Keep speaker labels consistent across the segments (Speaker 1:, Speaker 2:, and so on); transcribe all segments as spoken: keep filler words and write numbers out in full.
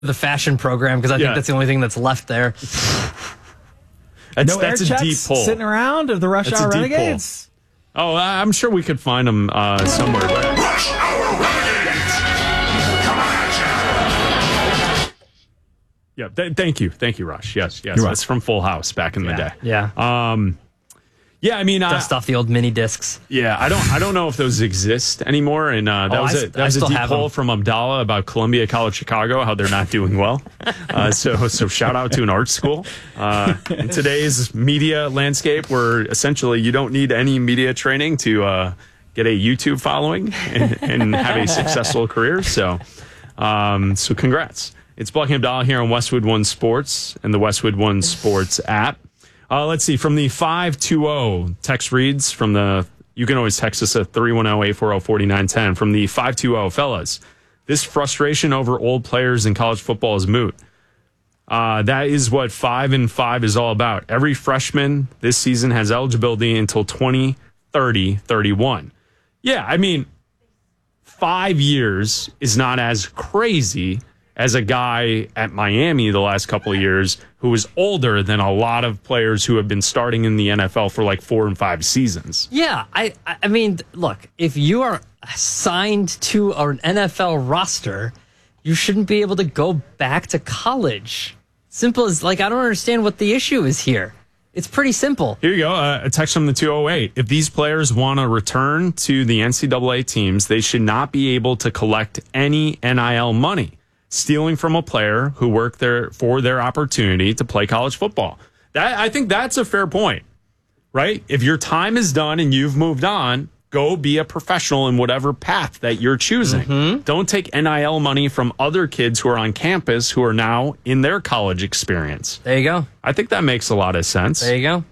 Speaker 1: the fashion program because I
Speaker 2: Yeah.
Speaker 1: think that's the only thing that's left there.
Speaker 2: That's,
Speaker 3: no
Speaker 2: that's
Speaker 3: air
Speaker 2: a deep
Speaker 3: checks
Speaker 2: pull.
Speaker 3: sitting around of the Rush
Speaker 2: That's a
Speaker 3: Hour
Speaker 2: deep
Speaker 3: Renegades.
Speaker 2: Oh, I'm sure we could find them uh, somewhere.
Speaker 4: Rush Hour Renegades! Coming at you!
Speaker 2: Yeah, th- thank you. Thank you, Rush. Yes, yes.
Speaker 3: You're
Speaker 2: That's from Full House back in the day.
Speaker 1: Yeah.
Speaker 2: Um, yeah, I mean, I,
Speaker 1: Dust off the old mini discs.
Speaker 2: yeah, I don't, I don't know if those exist anymore. And uh, that
Speaker 1: Oh,
Speaker 2: was
Speaker 1: I
Speaker 2: a,
Speaker 1: st-
Speaker 2: that
Speaker 1: I
Speaker 2: was a
Speaker 1: still
Speaker 2: deep
Speaker 1: have
Speaker 2: poll
Speaker 1: them.
Speaker 2: from Abdallah about Columbia College Chicago, how they're not doing well. Uh, so, so shout out to an art school. Uh, in today's media landscape, where essentially you don't need any media training to uh, get a YouTube following and, and have a successful career. So, um, so congrats. It's Bucky Abdallah here on Westwood One Sports and the Westwood One Sports app. Uh, let's see, from the five two zero text reads from the, you can always text us at three one zero, eight four zero, four nine one zero from the five two zero, fellas. This frustration over old players in college football is moot. Uh, that is what five and five is all about. Every freshman this season has eligibility until twenty, thirty, thirty-one. Yeah, I mean, five years is not as crazy as a guy at Miami the last couple of years who was older than a lot of players who have been starting in the N F L for like four and five seasons.
Speaker 1: Yeah, I I mean, look, if you are signed to an N F L roster, you shouldn't be able to go back to college. Simple as, like, I don't understand what the issue is here. It's pretty simple.
Speaker 2: Here you go, uh, a text from the two oh eight. If these players want to return to the N C double A teams, they should not be able to collect any N I L money, stealing from a player who worked there for their opportunity to play college football. That, I think that's a fair point, right? If your time is done and you've moved on, go be a professional in whatever path that you're choosing. Mm-hmm. Don't take N I L money from other kids who are on campus who are now in their college experience.
Speaker 1: There you go.
Speaker 2: I think that makes a lot of sense.
Speaker 1: There you go.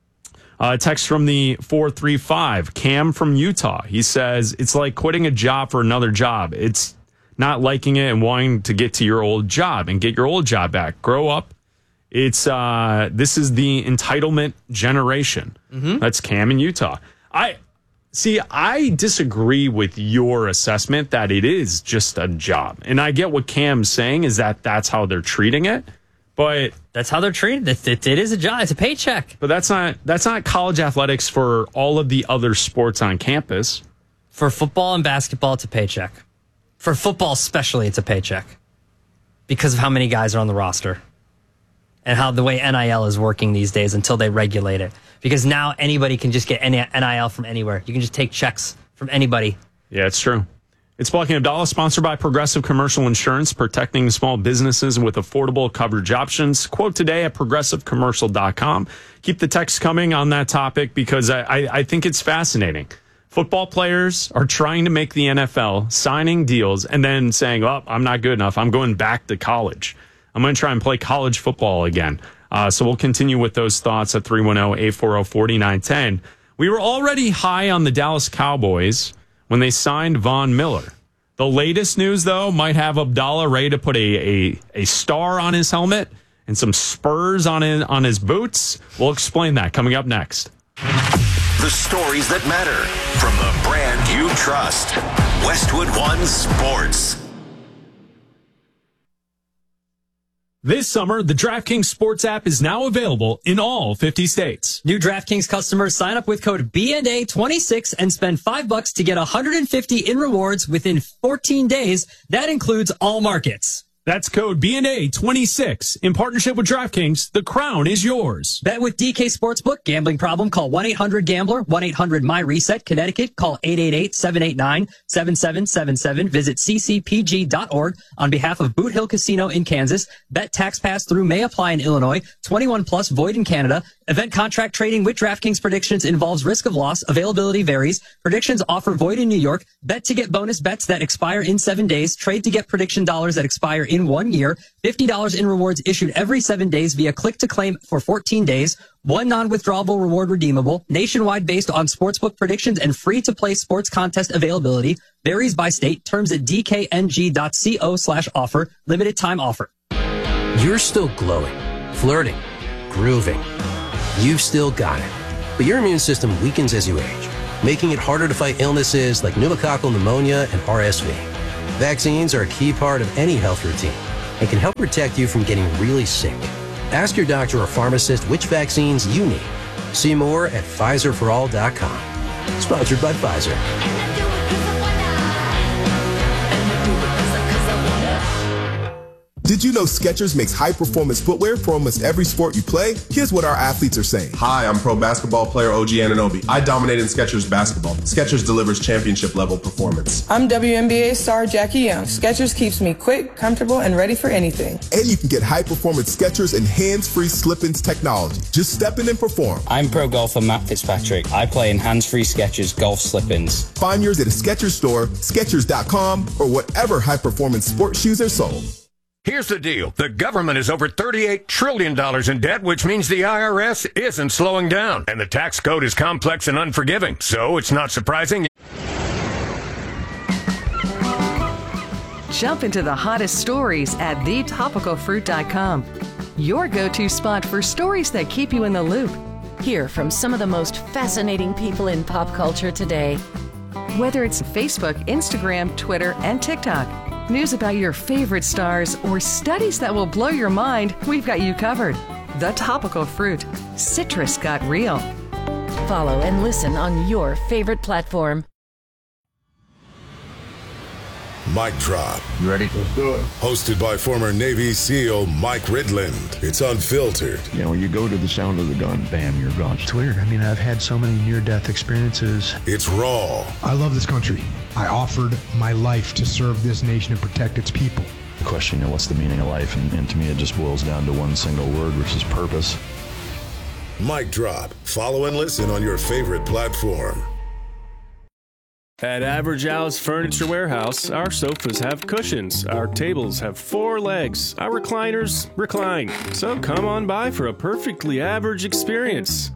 Speaker 2: Uh, text from the four three five, Cam from Utah. He says, it's like quitting a job for another job. It's not liking it and wanting to get to your old job and get your old job back. Grow up. It's uh, this is the entitlement generation. Mm-hmm. That's Cam in Utah. I see. I disagree with your assessment that it is just a job, and I get what Cam's saying is that that's how they're treating it. But
Speaker 1: that's how they're treated. It, it, it is a job. It's a paycheck.
Speaker 2: But that's not that's not college athletics for all of the other sports on campus.
Speaker 1: For football and basketball, it's a paycheck. For football especially, it's a paycheck because of how many guys are on the roster and how the way N I L is working these days until they regulate it. Because now anybody can just get N I L from anywhere. You can just take checks from anybody.
Speaker 2: Yeah, it's true. It's Bucky Abdallah, sponsored by Progressive Commercial Insurance, protecting small businesses with affordable coverage options. Quote today at progressive commercial dot com. Keep the text coming on that topic because I, I, I think it's fascinating. Football players are trying to make the N F L, signing deals, and then saying, oh, I'm not good enough. I'm going back to college. I'm going to try and play college football again. Uh, so we'll continue with those thoughts at three one zero, eight four zero, four nine one zero. We were already high on the Dallas Cowboys when they signed Von Miller. The latest news, though, might have Abdallah ready to put a, a, a star on his helmet and some spurs on his, on his boots. We'll explain that coming up next.
Speaker 4: The stories that matter from the brand you trust. Westwood One Sports.
Speaker 2: This summer, the DraftKings Sports app is now available in all fifty states.
Speaker 1: New DraftKings customers sign up with code B N A twenty-six and spend five bucks to get one hundred fifty in rewards within fourteen days. That includes all markets.
Speaker 2: That's code B N A twenty-six. In partnership with DraftKings, the crown is yours.
Speaker 1: Bet with D K Sportsbook. Gambling problem? Call one eight hundred gambler, one eight hundred my reset. Connecticut, call eight eight eight, seven eight nine, seven seven seven seven. Visit c c p g dot org on behalf of Boot Hill Casino in Kansas. Bet tax pass through may apply in Illinois. twenty-one plus void in Canada. Event contract trading with DraftKings predictions involves risk of loss. Availability varies. Predictions offer void in New York. Bet to get bonus bets that expire in seven days. Trade to get prediction dollars that expire in one year. fifty dollars in rewards issued every seven days via click to claim for fourteen days. One non-withdrawable reward redeemable. Nationwide based on sportsbook predictions and free-to-play sports contest availability. Varies by state. Terms at d k n g dot co slash offer. Limited time offer.
Speaker 5: You're still glowing, flirting, grooving. You've still got it. But your immune system weakens as you age, making it harder to fight illnesses like pneumococcal pneumonia and R S V. Vaccines are a key part of any health routine. and can help protect you from getting really sick. Ask your doctor or pharmacist which vaccines you need. See more at Pfizer for all dot com. Sponsored by Pfizer.
Speaker 3: Did you know Skechers makes high-performance footwear for almost every sport you play? Here's what our athletes are saying.
Speaker 6: Hi, I'm pro basketball player O G Anunoby. I dominate in Skechers basketball. Skechers delivers championship-level performance.
Speaker 7: I'm W N B A star Jackie Young. Skechers keeps me quick, comfortable, and ready for anything.
Speaker 3: And you can get high-performance Skechers and hands-free slip-ins technology. Just step in and perform.
Speaker 8: I'm pro golfer Matt Fitzpatrick. I play in hands-free Skechers golf slip-ins.
Speaker 3: Find yours at a Skechers store, Skechers dot com, or whatever high-performance sports shoes are sold.
Speaker 9: Here's the deal. The government is over thirty-eight trillion dollars in debt, which means the I R S isn't slowing down. And the tax code is complex and unforgiving. So it's not surprising.
Speaker 10: Jump into the hottest stories at the topical fruit dot com. Your go-to spot for stories that keep you in the loop.
Speaker 11: Hear from some of the most fascinating people in pop culture today.
Speaker 10: Whether it's Facebook, Instagram, Twitter, and TikTok. News about your favorite stars or studies that will blow your mind, we've got you covered. The Topical Fruit. Citrus got real.
Speaker 11: Follow and listen on your favorite platform.
Speaker 12: Mic Drop.
Speaker 13: You ready? Let's do it.
Speaker 12: Hosted by former Navy SEAL Mike Ridland. It's unfiltered.
Speaker 13: You know, when you go to the sound of the gun, bam, you're gone.
Speaker 14: It's weird. I mean, I've had so many near-death experiences.
Speaker 12: It's raw.
Speaker 14: I love this country. I offered my life to serve this nation and protect its people.
Speaker 15: The question, you know, what's the meaning of life? And, and to me, it just boils down to one single word, which is purpose.
Speaker 12: Mic Drop. Follow and listen on your favorite platform.
Speaker 16: At Average Al's Furniture Warehouse, our sofas have cushions, our tables have four legs, our recliners recline. So come on by for a perfectly average experience.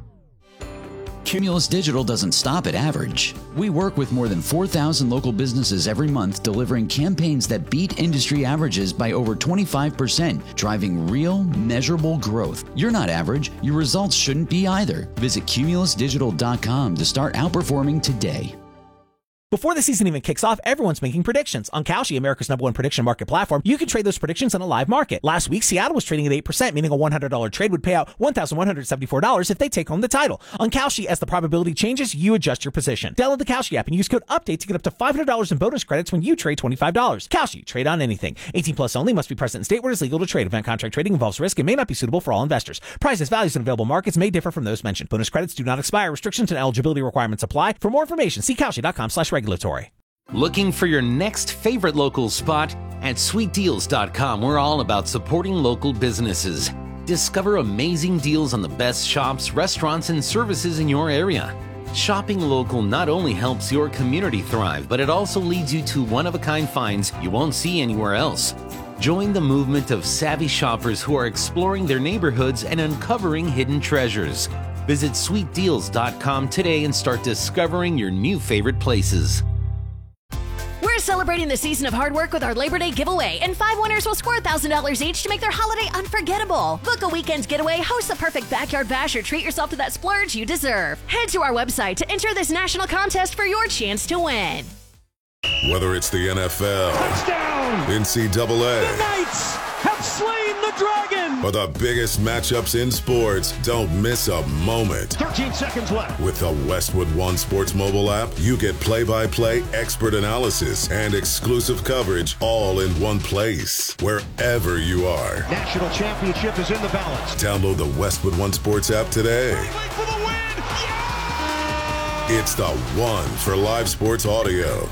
Speaker 17: Cumulus Digital doesn't stop at average. We work with more than four thousand local businesses every month, delivering campaigns that beat industry averages by over twenty-five percent, driving real, measurable growth. You're not average. Your results shouldn't be either. Visit cumulus digital dot com to start outperforming today.
Speaker 18: Before the season even kicks off, everyone's making predictions. On Kalshi, America's number one prediction market platform, you can trade those predictions in a live market. Last week, Seattle was trading at eight percent, meaning a one hundred dollars trade would pay out one thousand one hundred seventy-four dollars if they take home the title. On Kalshi, as the probability changes, you adjust your position. Download the Kalshi app and use code UPDATE to get up to five hundred dollars in bonus credits when you trade twenty-five dollars. Kalshi, trade on anything. eighteen plus only, must be present in state where it is legal to trade. Event contract trading involves risk and may not be suitable for all investors. Prices, values, and available markets may differ from those mentioned. Bonus credits do not expire. Restrictions and eligibility requirements apply. For more information, see kalshi dot com slash regulatory.
Speaker 19: Looking for your next favorite local spot? At sweet deals dot com, we're all about supporting local businesses. Discover amazing deals on the best shops, restaurants, and services in your area. Shopping local not only helps your community thrive, but it also leads you to one-of-a-kind finds you won't see anywhere else. Join the movement of savvy shoppers who are exploring their neighborhoods and uncovering hidden treasures. Visit sweet deals dot com today and start discovering your new favorite places.
Speaker 11: We're celebrating the season of hard work with our Labor Day giveaway, and five winners will score one thousand dollars each to make their holiday unforgettable. Book a weekend getaway, host the perfect backyard bash, or treat yourself to that splurge you deserve. Head to our website to enter this national contest for your chance to win.
Speaker 12: Whether it's the N F L,
Speaker 20: touchdown,
Speaker 12: N C double A,
Speaker 20: the Knights have slain the dragon,
Speaker 12: or the biggest matchups in sports, don't miss a moment.
Speaker 20: thirteen seconds left.
Speaker 12: With the Westwood One Sports mobile app, you get play-by-play, expert analysis, and exclusive coverage all in one place, wherever you are.
Speaker 20: National championship is in the balance.
Speaker 12: Download the Westwood One Sports app today.
Speaker 20: For the win. Yeah!
Speaker 12: It's the one for live sports audio.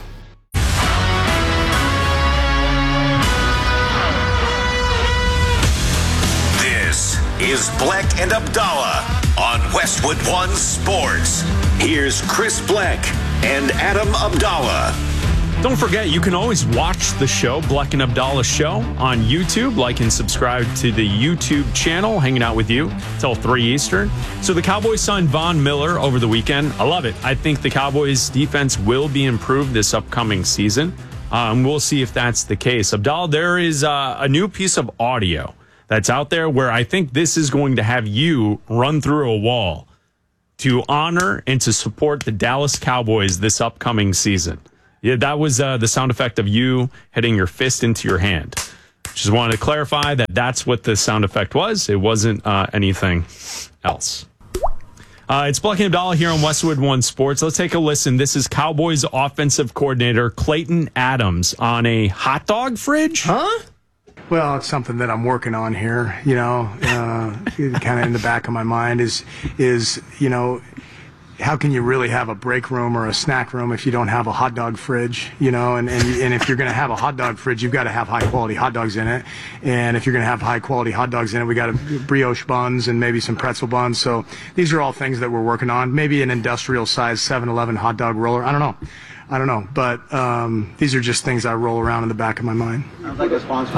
Speaker 4: Is Bleck and Abdallah on Westwood One Sports. Here's Chris Bleck and Adam Abdallah.
Speaker 2: Don't forget, you can always watch the show, Bleck and Abdallah Show, on YouTube. Like and subscribe to the YouTube channel, hanging out with you till three Eastern. So the Cowboys signed Von Miller over the weekend. I love it. I think the Cowboys' defense will be improved this upcoming season. Um, we'll see if that's the case. Abdallah, there is uh, a new piece of audio that's out there where I think this is going to have you run through a wall to honor and to support the Dallas Cowboys this upcoming season. Yeah, that was uh, the sound effect of you hitting your fist into your hand. Just wanted to clarify that that's what the sound effect was. It wasn't uh, anything else. Uh, it's Black and Abdallah here on Westwood One Sports. Let's take a listen. This is Cowboys offensive coordinator Clayton Adams on a hot dog fridge.
Speaker 21: Huh? Well, it's something that I'm working on here. You know, uh, kind of in the back of my mind is is you know. How can you really have a break room or a snack room if you don't have a hot dog fridge, you know, and, and, and if you're going to have a hot dog fridge, you've got to have high quality hot dogs in it. And if you're going to have high quality hot dogs in it, we got a brioche buns and maybe some pretzel buns. So these are all things that we're working on. Maybe an industrial size seven eleven hot dog roller. I don't know. I don't know. But um, these are just things I roll around in the back of my mind.
Speaker 22: Sounds like a sponsor.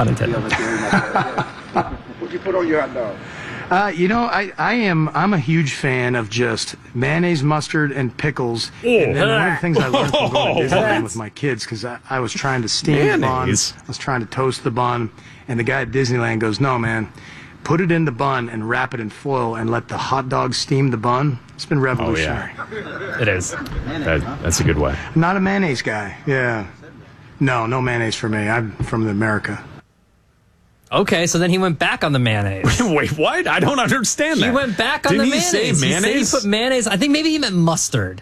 Speaker 22: What'd you put on your hot dog?
Speaker 21: Uh, you know, I, I am I'm a huge fan of just mayonnaise, mustard, and pickles. And, and one of the things I learned from going to Disneyland with my kids, because I, I was trying to steam
Speaker 2: Mayonnaise.
Speaker 21: the bun, I was trying to toast the bun, and the guy at Disneyland goes, "No, man, put it in the bun and wrap it in foil and let the hot dog steam the bun." It's been revolutionary.
Speaker 2: Oh, yeah. It is. That, that's a good way.
Speaker 21: I'm not a mayonnaise guy. Yeah. No, no mayonnaise for me. I'm from America.
Speaker 1: Okay, so then he went back on the mayonnaise.
Speaker 2: Wait, what? I don't understand that.
Speaker 1: He went back on
Speaker 2: Didn't
Speaker 1: the
Speaker 2: he
Speaker 1: mayonnaise.
Speaker 2: say
Speaker 1: He said
Speaker 2: mayonnaise?
Speaker 1: he put mayonnaise. I think maybe he meant mustard.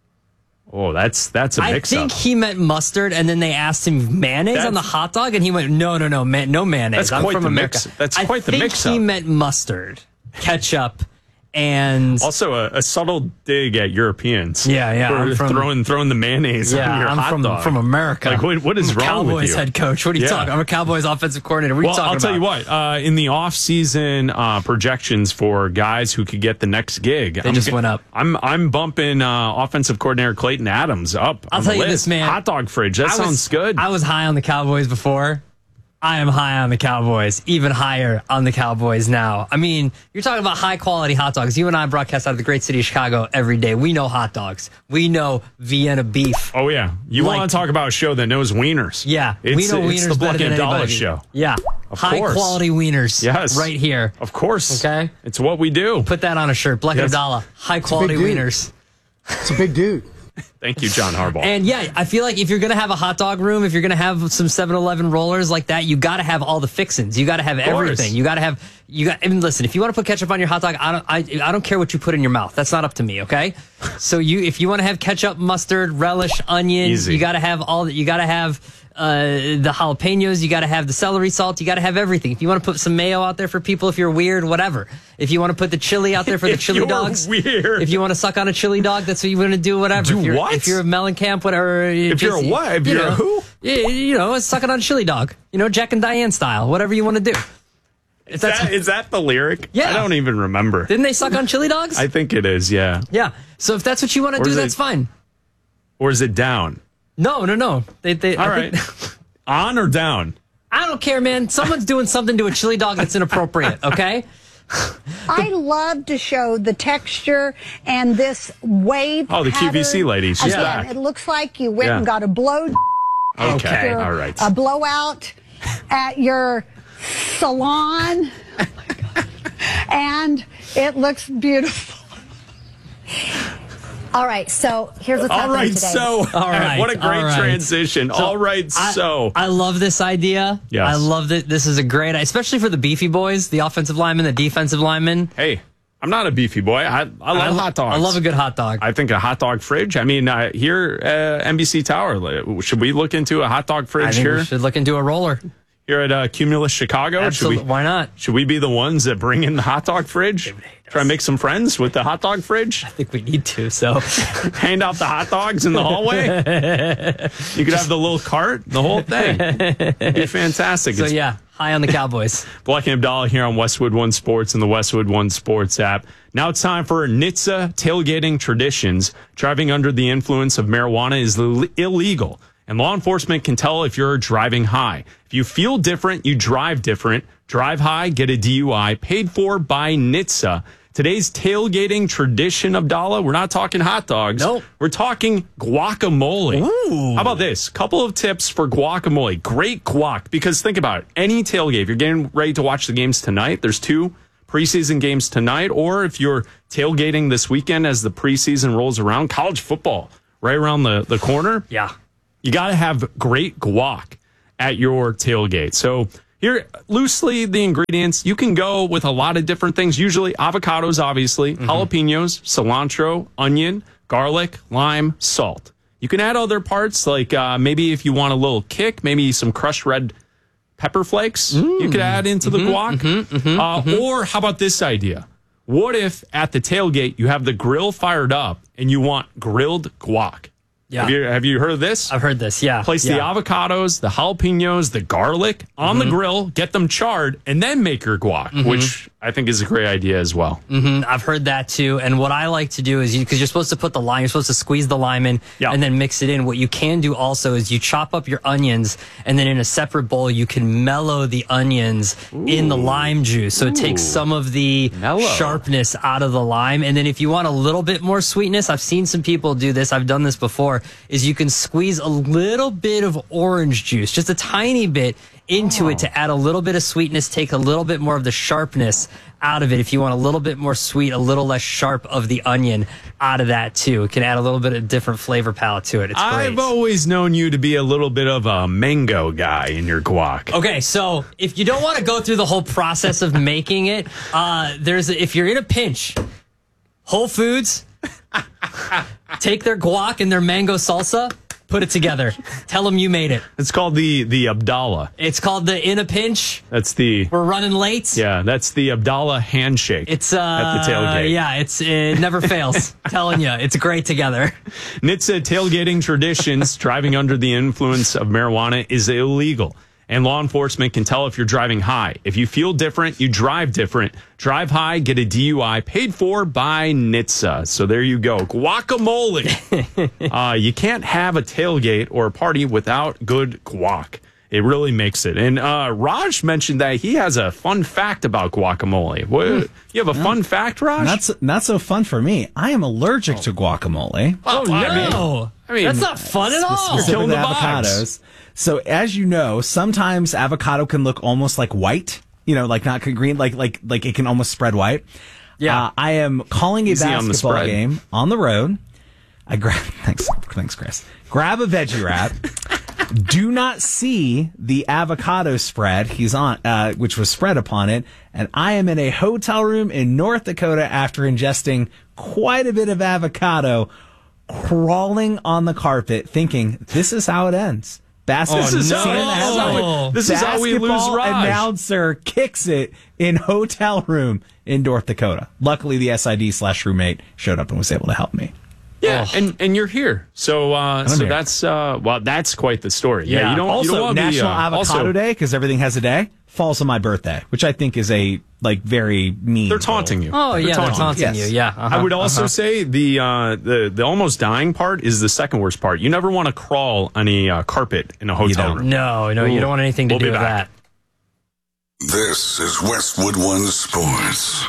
Speaker 2: Oh, that's that's a
Speaker 1: I
Speaker 2: mix-up.
Speaker 1: think he meant mustard, and then they asked him mayonnaise
Speaker 2: That's-
Speaker 1: on the hot dog, and he went, "No, no, no, man, no mayonnaise.
Speaker 2: That's
Speaker 1: I'm
Speaker 2: quite
Speaker 1: from
Speaker 2: the
Speaker 1: America."
Speaker 2: mix- that's
Speaker 1: I
Speaker 2: quite the
Speaker 1: think
Speaker 2: mix-up.
Speaker 1: he meant mustard, ketchup, and
Speaker 2: Also, a, a subtle dig at Europeans.
Speaker 1: Yeah, yeah,
Speaker 2: For
Speaker 1: I'm from-
Speaker 2: throwing throwing the mayonnaise
Speaker 1: yeah,
Speaker 2: on your
Speaker 1: I'm
Speaker 2: hot
Speaker 1: from
Speaker 2: dog.
Speaker 1: from America.
Speaker 2: Like, what, what is
Speaker 1: I'm a
Speaker 2: wrong
Speaker 1: Cowboys
Speaker 2: with you?
Speaker 1: head coach. What are you
Speaker 2: Yeah.
Speaker 1: talking? I'm a Cowboys offensive coordinator. What are
Speaker 2: well,
Speaker 1: you talking
Speaker 2: I'll
Speaker 1: about?
Speaker 2: tell you what. Uh, in the off-season uh, projections for guys who could get the next gig,
Speaker 1: They just went up.
Speaker 2: I'm I'm bumping uh, offensive coordinator Clayton Adams up.
Speaker 1: I'll
Speaker 2: on
Speaker 1: tell
Speaker 2: the
Speaker 1: you
Speaker 2: list.
Speaker 1: this, man.
Speaker 2: Hot dog fridge. That
Speaker 1: I
Speaker 2: sounds
Speaker 1: was,
Speaker 2: good.
Speaker 1: I was high on the Cowboys before. I am high on the Cowboys, even higher on the Cowboys now. I mean, you're talking about high quality hot dogs. You and I broadcast out of the great city of Chicago every day. We know hot dogs. We know Vienna beef.
Speaker 2: Oh yeah, you
Speaker 1: Like-
Speaker 2: want to talk about a show that knows wieners?
Speaker 1: Yeah,
Speaker 2: it's,
Speaker 1: we know
Speaker 2: it's
Speaker 1: wieners
Speaker 2: the
Speaker 1: better
Speaker 2: Black
Speaker 1: than
Speaker 2: and Abdallah
Speaker 1: anybody.
Speaker 2: show.
Speaker 1: Yeah,
Speaker 2: Of
Speaker 1: high
Speaker 2: course.
Speaker 1: quality wieners.
Speaker 2: Yes,
Speaker 1: right here.
Speaker 2: Of course.
Speaker 1: Okay,
Speaker 2: it's what we do.
Speaker 1: Put that on a shirt. Black and
Speaker 2: Yes.
Speaker 1: Abdallah, high quality
Speaker 21: big dude.
Speaker 1: wieners.
Speaker 21: It's a big dude.
Speaker 2: Thank you, John Harbaugh.
Speaker 1: And yeah, I feel like if you're going to have a hot dog room, if you're going to have some seven eleven rollers like that, you got to have all the fixins. You got to have
Speaker 2: course.
Speaker 1: everything. You got to have, you got, and listen, if you want to put ketchup on your hot dog, I don't, I, I don't care what you put in your mouth. That's not up to me, okay? So you, if you want to have ketchup, mustard, relish, onion,
Speaker 2: Easy.
Speaker 1: you got to have all that. You got to have, uh, the jalapenos, you got to have the celery salt, you got to have everything. If you want to put some mayo out there for people, if you're weird, whatever. If you want to put the chili out there for the
Speaker 2: If
Speaker 1: chili
Speaker 2: you're
Speaker 1: dogs,
Speaker 2: weird.
Speaker 1: if you want to suck on a chili dog, that's what you want to do, whatever.
Speaker 2: Do
Speaker 1: if you're,
Speaker 2: what?
Speaker 1: If you're a Mellencamp, whatever.
Speaker 2: If you're a
Speaker 1: just-
Speaker 2: what? If
Speaker 1: you
Speaker 2: you're a
Speaker 1: know,
Speaker 2: who?
Speaker 1: Yeah, you know, suck it on a chili dog. You know, Jack and Diane style, whatever you want to do.
Speaker 2: Is that, is that the lyric?
Speaker 1: Yeah.
Speaker 2: I don't even remember.
Speaker 1: Didn't they suck on chili dogs?
Speaker 2: I think it is, yeah.
Speaker 1: yeah. So if that's what you want to
Speaker 2: Or
Speaker 1: do,
Speaker 2: is
Speaker 1: that's
Speaker 2: it-
Speaker 1: fine.
Speaker 2: Or is it down?
Speaker 1: No, no, no. They, they,
Speaker 2: All
Speaker 1: I
Speaker 2: right.
Speaker 1: think-
Speaker 2: On or down?
Speaker 1: I don't care, man. Someone's doing something to a chili dog that's inappropriate, okay?
Speaker 23: I love to show the texture and this wave.
Speaker 2: Oh, the Q V C
Speaker 23: pattern.
Speaker 2: lady. She's
Speaker 23: Again,
Speaker 2: back.
Speaker 23: It looks like you went
Speaker 2: Yeah.
Speaker 23: and got a blow.
Speaker 2: Okay,
Speaker 23: at your-
Speaker 2: all right.
Speaker 23: A blowout at your salon. And it looks beautiful.
Speaker 24: All right, so here's what's
Speaker 2: All
Speaker 24: happening
Speaker 2: right,
Speaker 24: today.
Speaker 2: so.
Speaker 1: All right.
Speaker 2: What a great
Speaker 1: all right.
Speaker 2: transition.
Speaker 1: So,
Speaker 2: all right,
Speaker 1: I-
Speaker 2: so.
Speaker 1: I love this idea.
Speaker 2: Yes.
Speaker 1: I love that. This is a great, especially for the beefy boys, the offensive linemen, the defensive linemen.
Speaker 2: Hey, I'm not a beefy boy. I, I love
Speaker 1: I lo-
Speaker 2: hot dogs.
Speaker 1: I love a good hot dog.
Speaker 2: I think a hot dog fridge. I mean, uh, here, uh, N B C Tower, should we look into a hot dog
Speaker 1: I
Speaker 2: fridge
Speaker 1: think
Speaker 2: here?
Speaker 1: we should look into a roller.
Speaker 2: Here at uh, Cumulus Chicago?
Speaker 1: Absolutely.
Speaker 2: Should we,
Speaker 1: Why not?
Speaker 2: Should we be the ones that bring in the hot dog fridge? Try and make some friends with the hot dog fridge?
Speaker 1: I think we need to, so.
Speaker 2: Hand out the hot dogs in the hallway? You could have the little cart, the whole thing. It'd be fantastic.
Speaker 1: So,
Speaker 2: It's
Speaker 1: yeah, high on the Cowboys.
Speaker 2: Black and Abdallah here on Westwood One Sports and the Westwood One Sports app. Now it's time for N H T S A tailgating traditions. Driving under the influence of marijuana is Ill- illegal, and law enforcement can tell if you're driving high. If you feel different, you drive different. Drive high, get a D U I, paid for by N H T S A. Today's tailgating tradition, Abdallah, we're not talking hot dogs.
Speaker 1: Nope.
Speaker 2: We're talking guacamole.
Speaker 1: Ooh.
Speaker 2: How about this? Couple of tips for guacamole. Great guac, because think about it. Any tailgate, if you're getting ready to watch the games tonight, there's two preseason games tonight, or if you're tailgating this weekend as the preseason rolls around, college football right around the, the corner.
Speaker 1: Yeah.
Speaker 2: You got to have great guac at your tailgate. So Here, loosely, the ingredients, you can go with a lot of different things. Usually avocados, obviously, mm-hmm. jalapenos, cilantro, onion, garlic, lime, salt. You can add other parts, like uh, maybe if you want a little kick, maybe some crushed red pepper flakes mm. you could add into
Speaker 1: mm-hmm,
Speaker 2: the guac.
Speaker 1: Mm-hmm, mm-hmm,
Speaker 2: uh,
Speaker 1: mm-hmm.
Speaker 2: Or how about this idea? What if at the tailgate you have the grill fired up and you want grilled guac?
Speaker 1: Yeah.
Speaker 2: Have you, have you heard of this?
Speaker 1: I've heard this, yeah.
Speaker 2: Place
Speaker 1: yeah.
Speaker 2: the avocados, the jalapenos, the garlic on
Speaker 1: mm-hmm.
Speaker 2: the grill, get them charred, and then make your guac, mm-hmm. which I think is a great idea as well.
Speaker 1: Mm-hmm. I've heard that too. And what I like to do is, because you, you're supposed to put the lime, you're supposed to squeeze the lime in
Speaker 2: yeah.
Speaker 1: and then mix it in. What you can do also is you chop up your onions, and then in a separate bowl, you can mellow the onions Ooh. in the lime juice. So Ooh. it takes some of the Mellow. sharpness out of the lime. And then if you want a little bit more sweetness, I've seen some people do this, I've done this before, is you can squeeze a little bit of orange juice, just a tiny bit, into oh. it to add a little bit of sweetness, take a little bit more of the sharpness out of it. If you want a little bit more sweet, a little less sharp of the onion out of that too. It can add a little bit of different flavor palette to it. It's great.
Speaker 2: I've always known you to be a little bit of a mango guy in your guac.
Speaker 1: Okay, so if you don't want to go through the whole process of making it, uh, there's a, if you're in a pinch, Whole Foods, take their guac and their mango salsa, put it together. Tell them you made it.
Speaker 2: It's called the the Abdallah.
Speaker 1: It's called the In a Pinch.
Speaker 2: That's the...
Speaker 1: We're running late.
Speaker 2: Yeah, that's the Abdallah handshake.
Speaker 1: It's uh,
Speaker 2: at the tailgate.
Speaker 1: Yeah, it's it never fails. Telling you, it's great together.
Speaker 2: N H T S A tailgating traditions, driving under the influence of marijuana is illegal. And law enforcement can tell if you're driving high. If you feel different, you drive different. Drive high, get a D U I paid for by N H T S A. So there you go. Guacamole. uh, you can't have a tailgate or a party without good guac. It really makes it. And uh, Raj mentioned that he has a fun fact about guacamole. What, you have a no, fun fact, Raj?
Speaker 5: Not so, not so fun for me. I am allergic oh. to guacamole.
Speaker 1: Oh, no. I mean, I mean, that's not fun at all.
Speaker 5: You're killing the avocados. So as you know, sometimes avocado can look almost like white, you know, like not green, like like like it can almost spread white.
Speaker 1: Yeah.
Speaker 5: Uh, I am calling a
Speaker 2: Easy
Speaker 5: basketball on game on the road. I grab thanks thanks Chris. Grab a veggie wrap. Do not see the avocado spread he's on, uh, which was spread upon it, and I am in a hotel room in North Dakota after ingesting quite a bit of avocado, crawling on the carpet, thinking this is how it ends. Basket-
Speaker 2: oh, this is,
Speaker 5: no.
Speaker 2: how, this is how we lose Raj.
Speaker 5: Announcer kicks it in hotel room in North Dakota. Luckily, the S I D slash roommate showed up and was able to help me.
Speaker 2: Yeah, oh. and, and you're here, so uh, so
Speaker 5: here.
Speaker 2: that's uh, well, that's quite the story. Yeah,
Speaker 5: yeah
Speaker 2: you don't.
Speaker 5: Also,
Speaker 2: you don't
Speaker 5: National
Speaker 2: be, uh,
Speaker 5: Avocado
Speaker 2: also,
Speaker 5: Day, because everything has a day, falls on my birthday, which I think is a like very mean.
Speaker 2: They're taunting you.
Speaker 1: Oh
Speaker 2: they're
Speaker 1: yeah,
Speaker 2: taunting
Speaker 1: they're taunting
Speaker 2: yes.
Speaker 1: you. Yeah, uh-huh,
Speaker 2: I would also
Speaker 1: uh-huh.
Speaker 2: say the uh, the the almost dying part is the second worst part. You never want to crawl on a uh, carpet in a hotel room.
Speaker 1: No, no, Ooh. you don't want anything to
Speaker 2: we'll
Speaker 1: do with
Speaker 2: back.
Speaker 1: that.
Speaker 12: This is Westwood One Sports.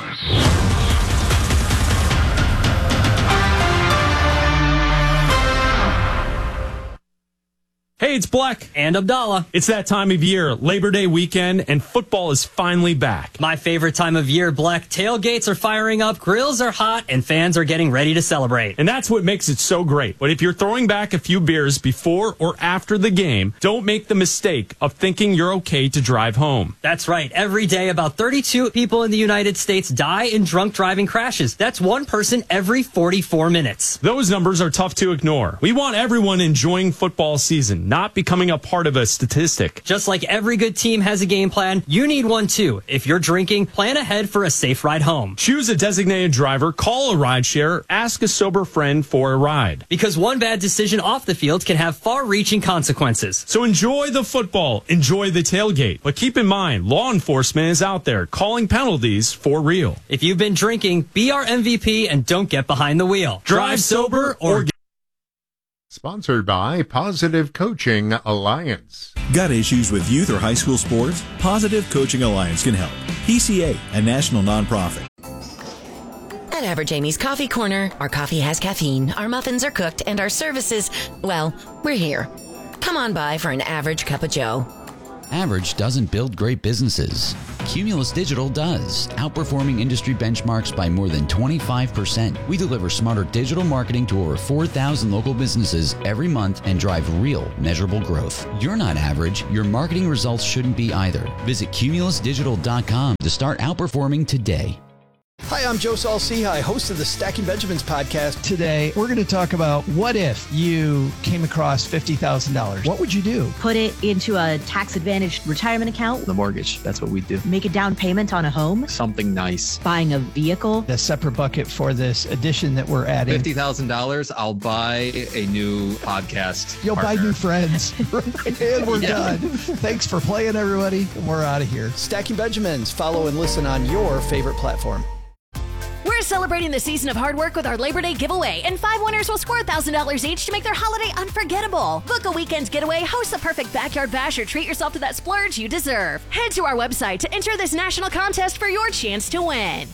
Speaker 2: Hey, it's Black
Speaker 1: and Abdallah.
Speaker 2: It's that time of year, Labor Day weekend, and football is finally back.
Speaker 1: My favorite time of year, Black. Tailgates are firing up, grills are hot, and fans are getting ready to celebrate.
Speaker 2: And that's what makes it so great. But if you're throwing back a few beers before or after the game, don't make the mistake of thinking you're okay to drive home.
Speaker 1: That's right. Every day, about thirty-two people in the United States die in drunk driving crashes. That's one person every forty-four minutes.
Speaker 2: Those numbers are tough to ignore. We want everyone enjoying football season, not becoming a part of a statistic.
Speaker 1: Just like every good team has a game plan, you need one too. If you're drinking, plan ahead for a safe ride home.
Speaker 2: Choose a designated driver, call a rideshare, ask a sober friend for a ride.
Speaker 1: Because one bad decision off the field can have far-reaching consequences.
Speaker 2: So enjoy the football, enjoy the tailgate. But keep in mind, law enforcement is out there calling penalties for real.
Speaker 1: If you've been drinking, be our M V P and don't get behind the wheel.
Speaker 2: Drive sober or get
Speaker 6: Sponsored by Positive Coaching Alliance.
Speaker 7: Got issues with youth or high school sports? Positive Coaching Alliance can help. P C A, a national nonprofit.
Speaker 24: At Average Amy's Coffee Corner, our coffee has caffeine, our muffins are cooked, and our services, well, we're here. Come on by for an average cup of joe.
Speaker 17: Average doesn't build great businesses. Cumulus Digital does, outperforming industry benchmarks by more than twenty-five percent. We deliver smarter digital marketing to over four thousand local businesses every month and drive real, measurable growth. You're not average. Your marketing results shouldn't be either. Visit cumulus digital dot com to start outperforming today.
Speaker 3: Hi, I'm Joe Saul-Sehy, host of the Stacking Benjamins podcast. Today, we're going to talk about what if you came across fifty thousand dollars. What would you do?
Speaker 8: Put it into a tax-advantaged retirement account.
Speaker 9: The mortgage, that's what we do.
Speaker 8: Make a down payment on a home.
Speaker 9: Something nice.
Speaker 8: Buying a vehicle.
Speaker 3: A separate bucket for this addition that we're adding.
Speaker 9: fifty thousand dollars, I'll buy a new podcast
Speaker 3: You'll
Speaker 9: partner.
Speaker 3: buy new friends. And we're
Speaker 9: Yeah.
Speaker 3: done. Thanks for playing, everybody. We're out of here. Stacking Benjamins. Follow and listen on your favorite platform.
Speaker 11: We're celebrating the season of hard work with our Labor Day giveaway, and five winners will score one thousand dollars each to make their holiday unforgettable. Book a weekend getaway, host the perfect backyard bash, or treat yourself to that splurge you deserve. Head to our website to enter this national contest for your chance to win.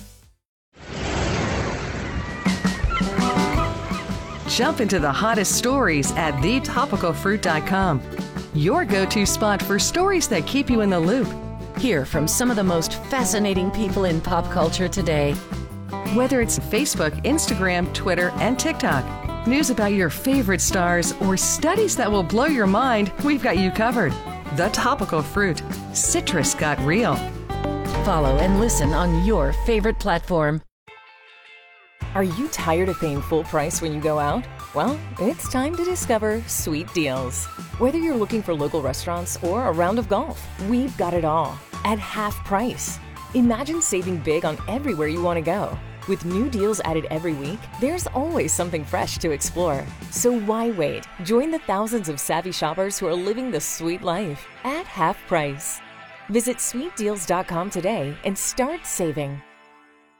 Speaker 10: Jump into the hottest stories at the topical fruit dot com. Your go-to spot for stories that keep you in the loop.
Speaker 25: Hear from some of the most fascinating people in pop culture today.
Speaker 10: Whether it's Facebook, Instagram, Twitter, and TikTok, news about your favorite stars, or studies that will blow your mind, we've got you covered. The Topical Fruit. Citrus got real.
Speaker 25: Follow and listen on your favorite platform.
Speaker 26: Are you tired of paying full price when you go out? Well, it's time to discover Sweet Deals. Whether you're looking for local restaurants or a round of golf, we've got it all at half price. Imagine saving big on everywhere you want to go. With new deals added every week, there's always something fresh to explore. So why wait? Join the thousands of savvy shoppers who are living the sweet life at half price. Visit sweet deals dot com today and start saving.